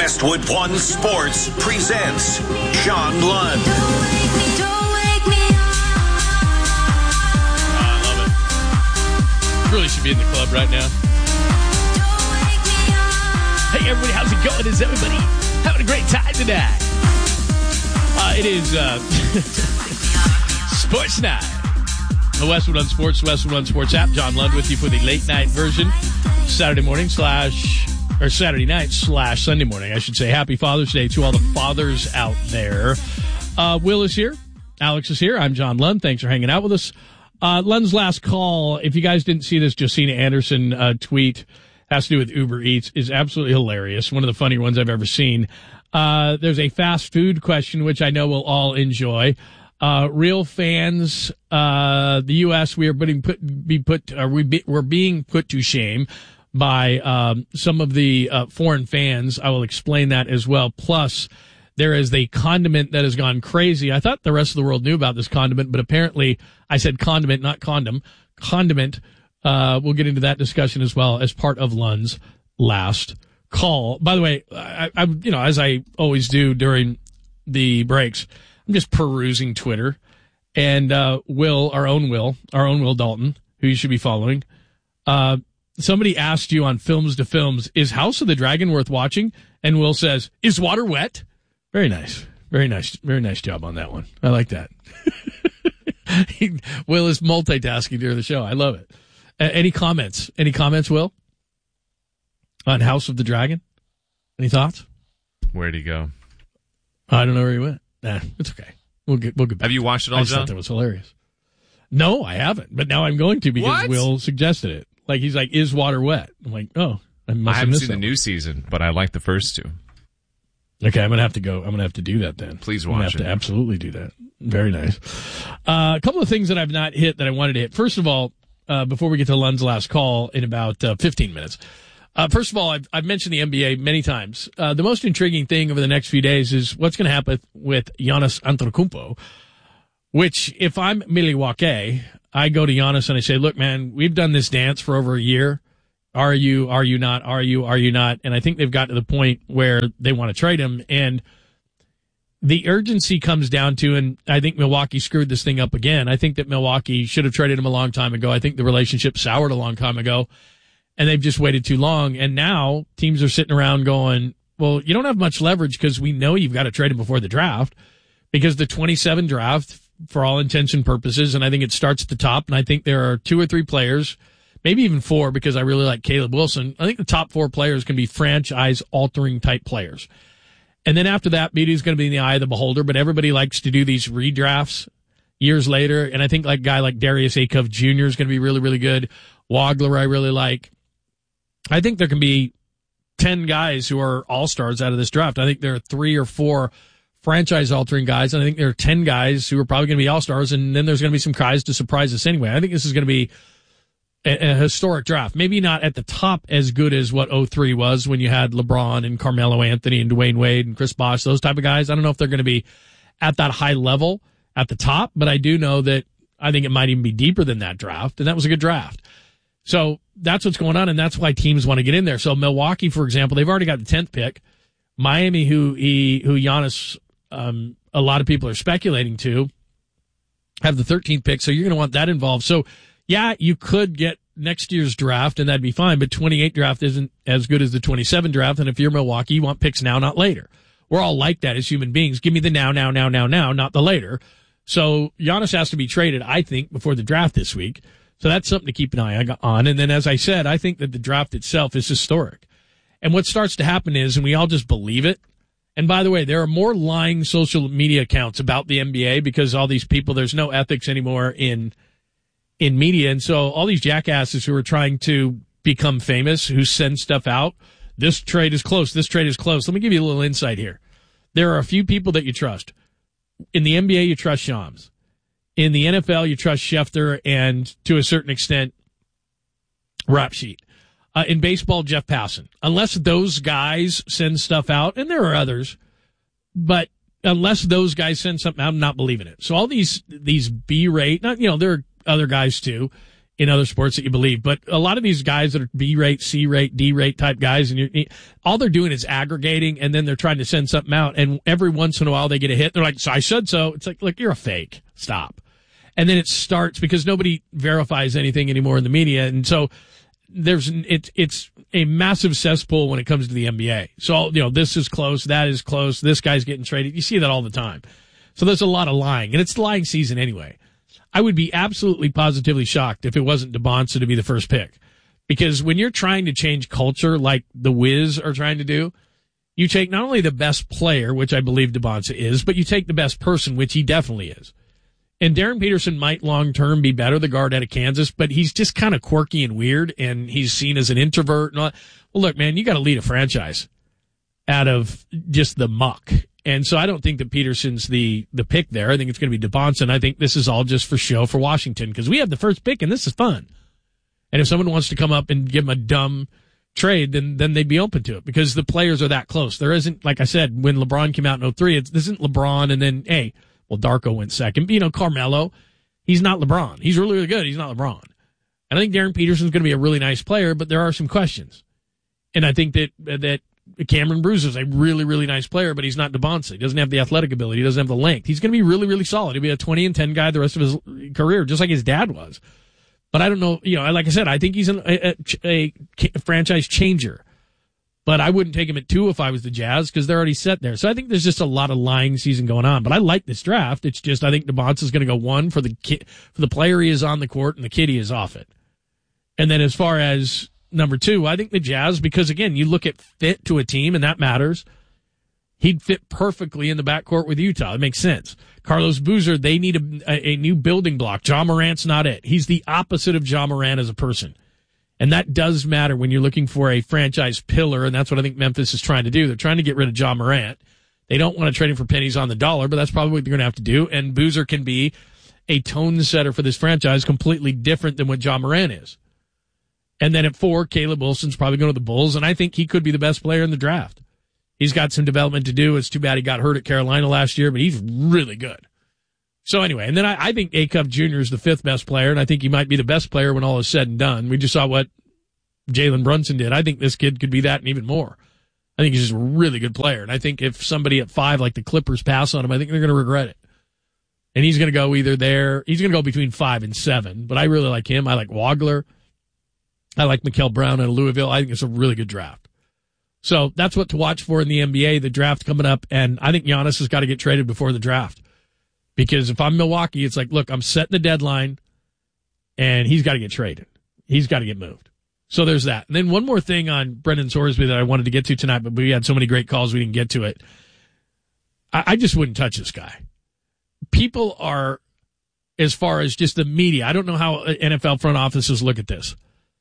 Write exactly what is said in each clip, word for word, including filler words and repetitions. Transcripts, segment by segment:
Westwood One Sports presents John Lund. Really should be in the club right now. Hey everybody, how's it going? Is everybody having a great time tonight? Uh, it is uh, Sports Night. The Westwood One Sports, Westwood One Sports app. John Lund with you for the late night version. Saturday morning slash, or Saturday night slash Sunday morning, I should say. Happy Father's Day to all the fathers out there. Uh, Will is here. Alex is here. I'm John Lund. Thanks for hanging out with us. Uh, Lund's last call, if you guys didn't see this Josina Anderson uh, tweet, has to do with Uber Eats, is absolutely hilarious. One of the funnier ones I've ever seen. Uh, there's a fast food question, which I know we'll all enjoy. Uh, real fans, uh, the U S, we are putting, put, be put, uh, we be, we're being put to shame by, um, some of the, uh, foreign fans. I will explain that as well. Plus, there is the condiment that has gone crazy. I thought the rest of the world knew about this condiment, but apparently I said condiment, not condom. Condiment. Uh, we'll get into that discussion as well as part of Lund's last call. By the way, I, I, you know, as I always do during the breaks, I'm just perusing Twitter, and uh, Will, our own Will, our own Will Dalton, who you should be following. Uh, somebody asked you on Films to Films, is House of the Dragon worth watching? And Will says, is water wet? Very nice. Very nice. Very nice job on that one. I like that. he, Will is multitasking during the show. I love it. Uh, any comments? Any comments, Will? On House of the Dragon? Any thoughts? Where'd he go? I don't know where he went. Nah, it's okay. We'll get, we'll get back. Have you watched it all, I just John? thought that was hilarious. No, I haven't. But now I'm going to because What? Will suggested it. Like, he's like, is water wet? I'm like, oh. I, must I have haven't missed seen the that new one. season, but I like the first two. Okay, I'm gonna have to go. I'm gonna have to do that then. Please I'm gonna watch have it. to absolutely do that. Very nice. Uh, a couple of things that I've not hit that I wanted to hit. First of all, uh, before we get to Lund's last call in about uh, fifteen minutes. Uh, first of all, I've, I've mentioned the N B A many times. Uh, the most intriguing thing over the next few days is what's going to happen with Giannis Antetokounmpo. Which, if I'm Milwaukee, I go to Giannis and I say, "Look, man, we've done this dance for over a year. Are you, are you not, are you, are you not?" And I think they've got to the point where they want to trade him. And the urgency comes down to, and I think Milwaukee screwed this thing up again. I think that Milwaukee should have traded him a long time ago. I think the relationship soured a long time ago, and they've just waited too long. And now teams are sitting around going, well, you don't have much leverage because we know you've got to trade him before the draft, because the twenty-seven draft, for all intents and purposes, and I think it starts at the top, and I think there are two or three players, maybe even four, because I really like Caleb Wilson. I think the top four players can be franchise-altering type players. And then after that, beauty is going to be in the eye of the beholder, but everybody likes to do these redrafts years later, and I think like a guy like Darius Akov Junior is going to be really, really good. Wagler I really like. I think there can be ten guys who are all-stars out of this draft. I think there are three or four franchise-altering guys, and I think there are ten guys who are probably going to be all-stars, and then there's going to be some guys to surprise us anyway. I think this is going to be a, a historic draft. Maybe not at the top as good as what oh three was when you had LeBron and Carmelo Anthony and Dwayne Wade and Chris Bosh, those type of guys. I don't know if they're going to be at that high level at the top, but I do know that I think it might even be deeper than that draft, and that was a good draft. So that's what's going on, and that's why teams want to get in there. So Milwaukee, for example, they've already got the tenth pick. Miami, who he, who Giannis, um, a lot of people are speculating to, have the thirteenth pick, so you're going to want that involved. So, yeah, you could get next year's draft, and that'd be fine, but twenty-eight draft isn't as good as the twenty-seven draft, and if you're Milwaukee, you want picks now, not later. We're all like that as human beings. Give me the now, now, now, now, now, not the later. So Giannis has to be traded, I think, before the draft this week. So that's something to keep an eye on. And then, as I said, I think that the draft itself is historic. And what starts to happen is, and we all just believe it, and by the way, there are more lying social media accounts about the N B A because all these people, there's no ethics anymore in in media. And so all these jackasses who are trying to become famous, who send stuff out, this trade is close, this trade is close. Let me give you a little insight here. There are a few people that you trust. In the N B A, you trust Shams. In the N F L, you trust Schefter and, to a certain extent, Rap Sheet. Uh, in baseball, Jeff Passan. Unless those guys send stuff out, and there are others, but unless those guys send something out, I'm not believing it. So all these these B-rate, not, you know, there are other guys too in other sports that you believe. But a lot of these guys that are B-rate, C-rate, D-rate type guys, and you're, all they're doing is aggregating, and then they're trying to send something out, and every once in a while they get a hit. They're like, so I said so. It's like, look, you're a fake. Stop. And then it starts because nobody verifies anything anymore in the media, and so there's it's it's a massive cesspool when it comes to the N B A. So, you know, this is close, that is close, this guy's getting traded. You see that all the time. So there's a lot of lying, and it's lying season anyway. I would be absolutely positively shocked if it wasn't DeBonsa to be the first pick. Because when you're trying to change culture like the Wiz are trying to do, you take not only the best player, which I believe DeBonsa is, but you take the best person, which he definitely is. And Darren Peterson might long-term be better, the guard out of Kansas, but he's just kind of quirky and weird, and he's seen as an introvert. And all. Well, look, man, you got to lead a franchise out of just the muck. And so I don't think that Peterson's the, the pick there. I think it's going to be DeBonsa, and I think this is all just for show for Washington because we have the first pick, and this is fun. And if someone wants to come up and give them a dumb trade, then then they'd be open to it because the players are that close. There isn't, like I said, when LeBron came out in oh three, it's, this isn't LeBron and then, hey, well, Darko went second. But, you know, Carmelo, he's not LeBron. He's really, really good. He's not LeBron. And I think Darren Peterson's going to be a really nice player, but there are some questions. And I think that that Cameron Bruce is a really, really nice player, but he's not DeBonsa. He doesn't have the athletic ability. He doesn't have the length. He's going to be really, really solid. He'll be a twenty and ten guy the rest of his career, just like his dad was. But I don't know. You know, like I said, I think he's an, a, a, a franchise changer. But I wouldn't take him at two if I was the Jazz because they're already set there. So I think there's just a lot of lying season going on. But I like this draft. It's just I think DeBonsa is going to go one for the kid, for the player he is on the court and the kid he is off it. And then as far as number two, I think the Jazz, because again, you look at fit to a team and that matters. He'd fit perfectly in the backcourt with Utah. It makes sense. Carlos Boozer, they need a, a, a new building block. Ja Morant's not it. He's the opposite of Ja Morant as a person. And that does matter when you're looking for a franchise pillar, and that's what I think Memphis is trying to do. They're trying to get rid of Ja Morant. They don't want to trade him for pennies on the dollar, but that's probably what they're going to have to do. And Boozer can be a tone setter for this franchise completely different than what Ja Morant is. And then at four, Caleb Wilson's probably going to the Bulls, and I think he could be the best player in the draft. He's got some development to do. It's too bad he got hurt at Carolina last year, but he's really good. So anyway, and then I, I think Acup Junior is the fifth best player, and I think he might be the best player when all is said and done. We just saw what Jalen Brunson did. I think this kid could be that and even more. I think he's just a really good player, and I think if somebody at five like the Clippers pass on him, I think they're going to regret it. And he's going to go either there, he's going to go between five and seven, but I really like him. I like Wagler. I like Mikael Brown out of Louisville. I think it's a really good draft. So that's what to watch for in the N B A, the draft coming up, and I think Giannis has got to get traded before the draft. Because if I'm Milwaukee, it's like, look, I'm setting the deadline, and he's got to get traded. He's got to get moved. So there's that. And then one more thing on Brendan Sorsby that I wanted to get to tonight, but we had so many great calls we didn't get to it. I, I just wouldn't touch this guy. People are, as far as just the media, I don't know how N F L front offices look at this,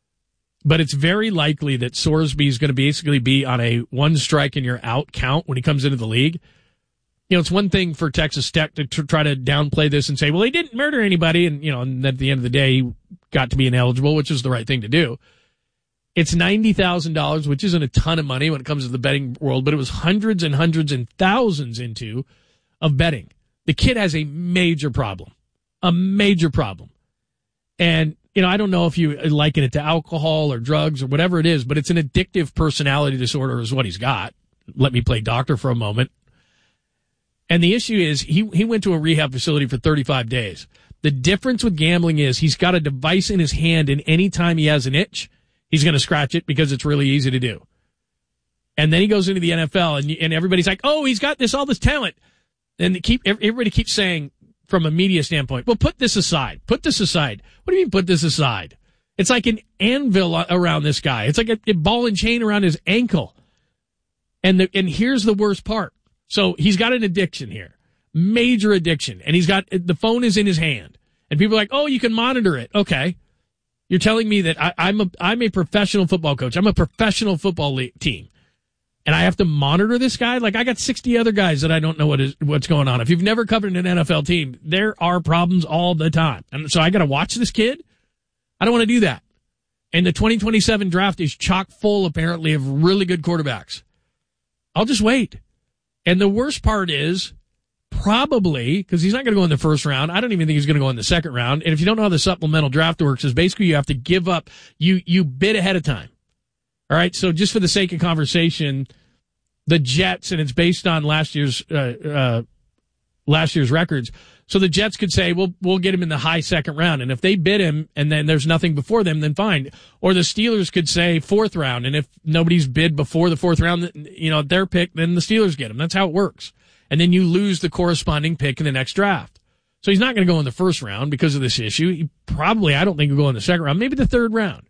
but it's very likely that Sorsby is going to basically be on a one strike and you're out count when he comes into the league. You know, it's one thing for Texas Tech to tr- try to downplay this and say, well, he didn't murder anybody. And, you know, and at the end of the day, he got to be ineligible, which is the right thing to do. It's ninety thousand dollars, which isn't a ton of money when it comes to the betting world, but it was hundreds and hundreds and thousands into of betting. The kid has a major problem, a major problem. And, you know, I don't know if you liken it to alcohol or drugs or whatever it is, but it's an addictive personality disorder is what he's got. Let me play doctor for a moment. And the issue is he, he went to a rehab facility for thirty-five days. The difference with gambling is he's got a device in his hand, and any time he has an itch, he's going to scratch it because it's really easy to do. And then he goes into the N F L, and, and everybody's like, oh, he's got this, all this talent. And they keep everybody keeps saying from a media standpoint, well, put this aside. Put this aside. What do you mean put this aside? It's like an anvil around this guy. It's like a, a ball and chain around his ankle. And the, and here's the worst part. So he's got an addiction here, major addiction, and he's got the phone is in his hand, and people are like, "Oh, you can monitor it." Okay, you're telling me that I, I'm a I'm a professional football coach. I'm a professional football league team, and I have to monitor this guy. Like I got sixty other guys that I don't know what is what's going on. If you've never covered an N F L team, there are problems all the time, and so I got to watch this kid. I don't want to do that. And the twenty twenty-seven draft is chock full, apparently, of really good quarterbacks. I'll just wait. And the worst part is, probably, because he's not going to go in the first round. I don't even think he's going to go in the second round. And if you don't know how the supplemental draft works, is basically you have to give up, you, you bid ahead of time. All right. So just for the sake of conversation, the Jets, and it's based on last year's, uh, uh, last year's records. So the Jets could say, well, we'll get him in the high second round. And if they bid him and then there's nothing before them, then fine. Or the Steelers could say fourth round. And if nobody's bid before the fourth round, you know, their pick, then the Steelers get him. That's how it works. And then you lose the corresponding pick in the next draft. So he's not going to go in the first round because of this issue. He probably, I don't think he'll go in the second round, maybe the third round.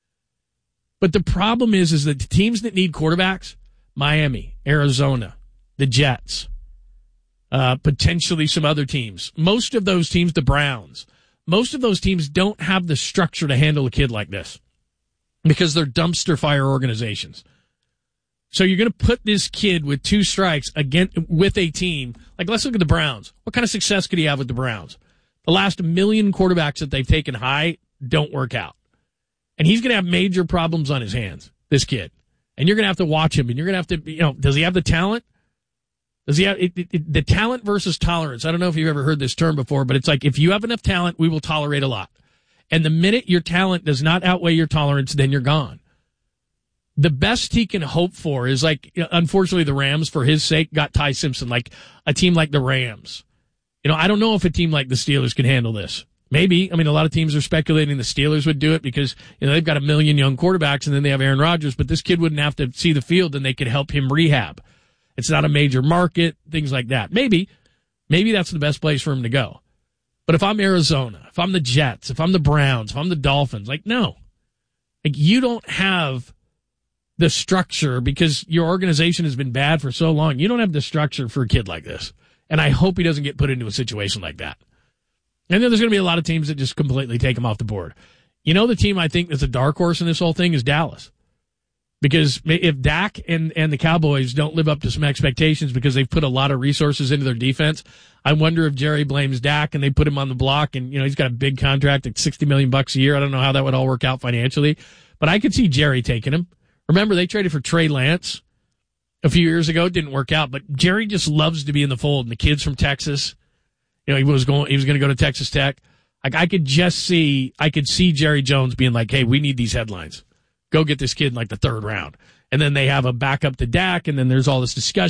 But the problem is, is that the teams that need quarterbacks, Miami, Arizona, the Jets, uh, potentially some other teams. Most of those teams, the Browns, most of those teams don't have the structure to handle a kid like this because they're dumpster fire organizations. So you're going to put this kid with two strikes again with a team. Like, let's look at the Browns. What kind of success could he have with the Browns? The last million quarterbacks that they've taken high don't work out. And he's going to have major problems on his hands, this kid. And you're going to have to watch him, and you're going to have to, you know, does he have the talent? Does he have it, it, it, the talent versus tolerance? I don't know if you've ever heard this term before, but it's like, if you have enough talent, we will tolerate a lot. And the minute your talent does not outweigh your tolerance, then you're gone. The best he can hope for is, like, unfortunately, the Rams, for his sake, got Ty Simpson, like a team like the Rams. You know, I don't know if a team like the Steelers can handle this. Maybe. I mean, a lot of teams are speculating the Steelers would do it because, you know, they've got a million young quarterbacks and then they have Aaron Rodgers, but this kid wouldn't have to see the field and they could help him rehab. It's not a major market, things like that. Maybe. Maybe that's the best place for him to go. But if I'm Arizona, if I'm the Jets, if I'm the Browns, if I'm the Dolphins, like, no. Like, you don't have the structure because your organization has been bad for so long. You don't have the structure for a kid like this. And I hope he doesn't get put into a situation like that. And then there's going to be a lot of teams that just completely take him off the board. You know, the team I think that's a dark horse in this whole thing is Dallas. Because if Dak and, and the Cowboys don't live up to some expectations because they've put a lot of resources into their defense, I wonder if Jerry blames Dak and they put him on the block and, you know, he's got a big contract at sixty million bucks a year. I don't know how that would all work out financially, but I could see Jerry taking him. Remember, they traded for Trey Lance a few years ago. It didn't work out, but Jerry just loves to be in the fold. And the kid's from Texas. You know, he was going, he was going to go to Texas Tech. Like, I could just see, I could see Jerry Jones being like, hey, we need these headlines. Go get this kid in like the third round. And then they have a backup to Dak, and then there's all this discussion.